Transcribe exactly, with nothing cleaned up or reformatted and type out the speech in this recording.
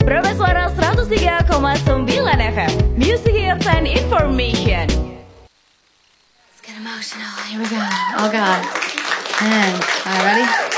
Praba Suara seratus tiga koma sembilan F M. Music Hits and Information. Let's get emotional. Here we go. Oh God. And, all right, ready?